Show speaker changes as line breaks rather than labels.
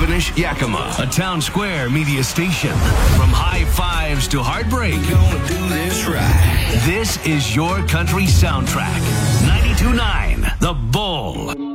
Finish Yakima, a Town Square media station. From high fives to heartbreak,
Gonna do this right.
this is your country soundtrack. 92.9 The Bull.